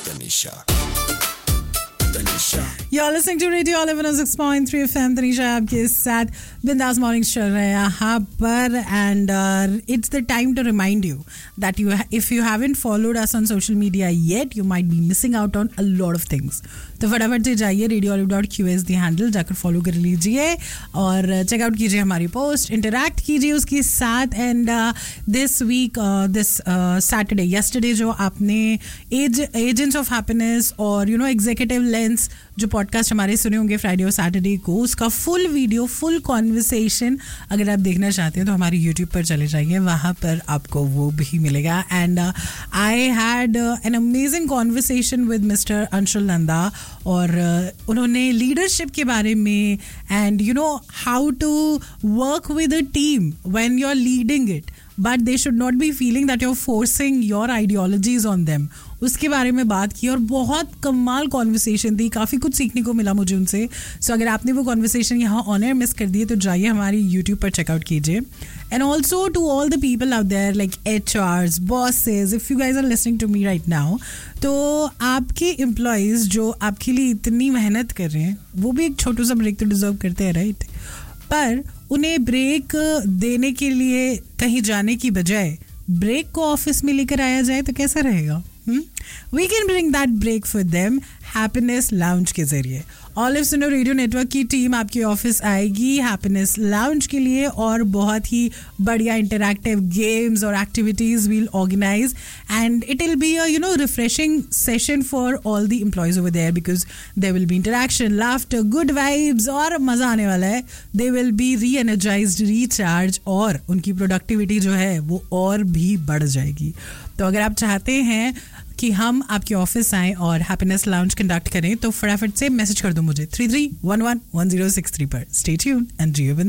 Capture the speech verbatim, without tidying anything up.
Tanisha. Tanisha. You're listening to Radio Olive one oh six point three F M. Tanisha आपके साथ बिंदास mornings चल रहे हैं यहाँ पर and uh, it's the time to remind you that you if you haven't followed us on social media yet, you might be missing out on a lot of things. तो फटाफट से जाइए radio olive dot q s the handle जाकर follow कर लीजिए और checkout कीजिए हमारी पोस्ट, इंटरैक्ट कीजिए उसके साथ. And this week this Saturday yesterday जो आपने एज एजेंट्स ऑफ हैप्पीनेस और यू नो एग्जीक्यूटिव लेंस जो पॉडकास्ट हमारे सुने होंगे फ्राइडे और सैटरडे को, उसका फुल वीडियो फुल कॉन्वर्सेशन अगर आप देखना चाहते हैं तो हमारे यूट्यूब पर चले जाइए, वहाँ पर आपको वो भी मिलेगा. And I had an amazing conversation with mister Anshul Nanda और uh, उन्होंने लीडरशिप के बारे में and you know how to work with a team when you are leading it but they should not be feeling that you are forcing your ideologies on them, उसके बारे में बात की और बहुत कमाल कॉन्वर्सेशन थी. काफ़ी कुछ सीखने को मिला मुझे उनसे. सो so, अगर आपने वो कॉन्वर्सेशन यहाँ ऑन एयर मिस कर दिए तो जाइए हमारी यूट्यूब पर चेकआउट कीजिए. And also to all the people out there like H hours, bosses, if you guys are listening to me right now, तो आपके एम्प्लॉयज़ जो आपके लिए इतनी मेहनत कर रहे हैं वो भी एक छोटा सा ब्रेक तो डिजर्व करते हैं, राइट? पर उन्हें ब्रेक देने के लिए कहीं जाने की बजाय ब्रेक को ऑफिस में लेकर आया जाए तो कैसा रहेगा? We can bring that break for them happiness lounge के जरिए. ऑलिव सुनो रेडियो नेटवर्क की टीम आपके ऑफिस आएगी हैप्पीनेस लाउंज के लिए और बहुत ही बढ़िया इंटरैक्टिव गेम्स और activities will organise and it will be a you know refreshing session for all the employees over there because there will be interaction, laughter, good vibes और मज़ा आने वाला है. दे विल बी री energised, recharge और उनकी productivity जो है वो और भी बढ़ जाएगी. तो अगर आप चाहते हैं कि हम आपके ऑफिस आएँ और हैप्पीनेस लाउंज कंडक्ट करें तो फटाफट से मैसेज कर दो मुझे three three one one one zero six three पर. Stay tuned and Jio.